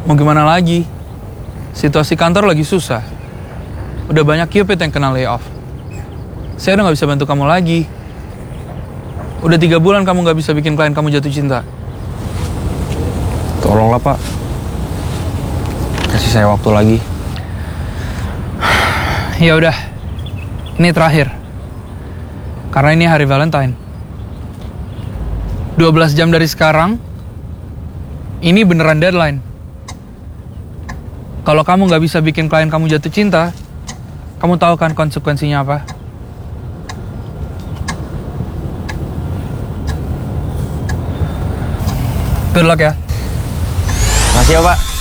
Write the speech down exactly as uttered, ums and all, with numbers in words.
Mau gimana lagi? Situasi kantor lagi susah. Udah banyak Cupid yang kena layoff. Saya udah gak bisa bantu kamu lagi. Udah tiga bulan kamu gak bisa bikin klien kamu jatuh cinta. Tolonglah Pak, kasih saya waktu lagi. Ya udah, ini terakhir. Karena ini hari Valentine. dua belas jam dari sekarang, ini beneran deadline. Kalau kamu gak bisa bikin klien kamu jatuh cinta, kamu tahu kan konsekuensinya apa? Good luck ya. Makasih ya Pak.